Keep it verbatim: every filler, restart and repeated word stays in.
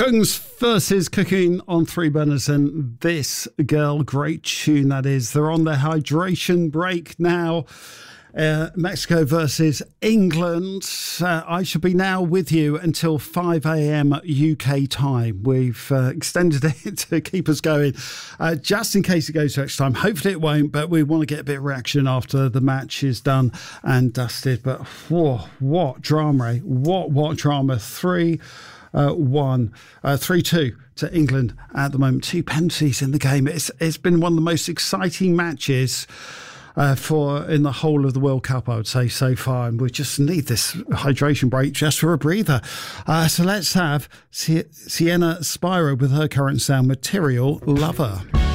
Kungs versus Cooking on Three Burners, and This Girl, great tune that is. They're on their hydration break now. Uh, Mexico versus England. Uh, I shall be now with you until five a.m. U K time. We've uh, extended it to keep us going, uh, just in case it goes to extra time. Hopefully it won't, but we want to get a bit of reaction after the match is done and dusted. But whoa, what drama, eh? What, what drama. Three, uh, one, uh, three, two to England at the moment. Two penalties in the game. It's It's been one of the most exciting matches Uh, for in the whole of the World Cup, I would say, so far, and we just need this hydration break just for a breather. Uh, so let's have Sie- Sienna Spiro with her current sound, Material Lover.